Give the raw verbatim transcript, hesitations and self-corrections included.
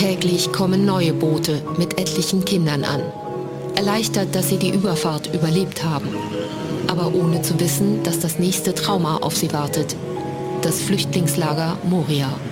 Täglich kommen neue Boote mit etlichen Kindern an. Erleichtert, dass sie die Überfahrt überlebt haben. Aber ohne zu wissen, dass das nächste Trauma auf sie wartet. Das Flüchtlingslager Moria.